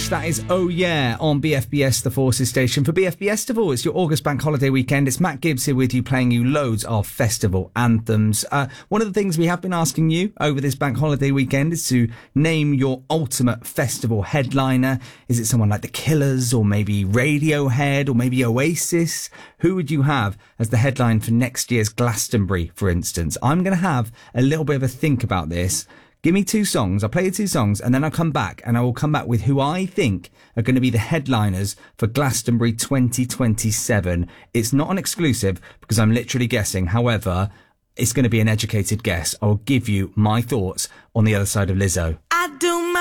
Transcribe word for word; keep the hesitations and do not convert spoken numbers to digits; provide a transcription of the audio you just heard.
Fish, that is Oh Yeah on B F B S, the Forces station. For B F B Festival, it's your August bank holiday weekend. It's Matt Gibbs here with you, playing you loads of festival anthems. Uh, one of the things we have been asking you over this bank holiday weekend is to name your ultimate festival headliner. Is it someone like The Killers, or maybe Radiohead, or maybe Oasis? Who would you have as the headline for next year's Glastonbury, for instance? I'm going to have a little bit of a think about this. Give me two songs, I'll play you two songs, and then I'll come back, and I will come back with who I think are going to be the headliners for Glastonbury twenty twenty-seven. It's not an exclusive, because I'm literally guessing. However, it's going to be an educated guess. I'll give you my thoughts on the other side of Lizzo. I do my